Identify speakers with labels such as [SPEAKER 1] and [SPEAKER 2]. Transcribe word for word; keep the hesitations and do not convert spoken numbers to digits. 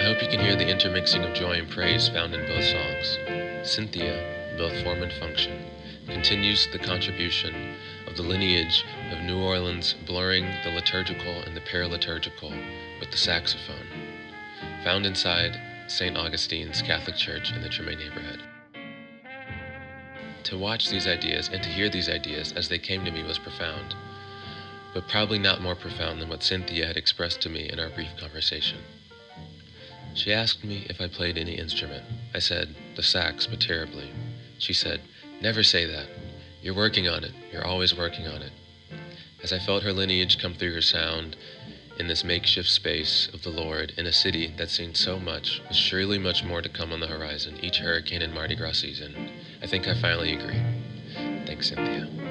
[SPEAKER 1] hope you can hear the intermixing of joy and praise found in both songs. Cynthia, both form and function, continues the contribution of the lineage of New Orleans, blurring the liturgical and the paraliturgical with the saxophone, found inside Saint Augustine's Catholic Church in the Tremay neighborhood. To watch these ideas and to hear these ideas as they came to me was profound, but probably not more profound than what Cynthia had expressed to me in our brief conversation. She asked me if I played any instrument. I said, the sax, but terribly. She said, never say that. You're working on it. You're always working on it. As I felt her lineage come through her sound in this makeshift space of the Lord in a city that seemed so much, with surely much more to come on the horizon, each hurricane and Mardi Gras season, I think I finally agree. Thanks, Cynthia.